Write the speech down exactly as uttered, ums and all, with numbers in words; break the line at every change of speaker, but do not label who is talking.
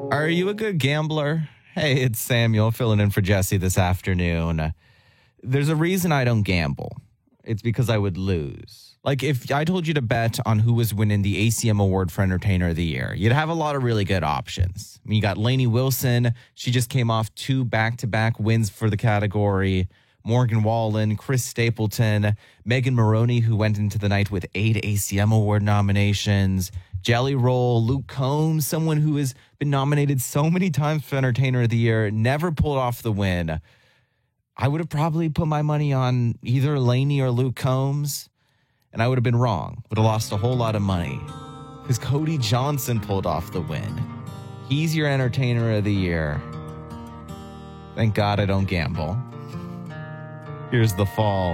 Are you a good gambler? Hey, it's Samuel filling in for Jesse this afternoon. There's a reason I don't gamble. It's because I would lose. Like if I told you to bet on who was winning the A C M award for Entertainer of the Year, you'd have a lot of really good options. I mean, you got Lainey Wilson. She just came off two back-to-back wins for the category. Morgan Wallen, Chris Stapleton, Megan Maroney, who went into the night with eight A C M award nominations. Jelly Roll, Luke Combs, someone who has been nominated so many times for Entertainer of the Year, never pulled off the win. I would have probably put my money on either Lainey or Luke Combs, and I would have been wrong. Would have lost a whole lot of money because Cody Johnson pulled off the win. He's your Entertainer of the Year. Thank God I don't gamble. Here's The Fall.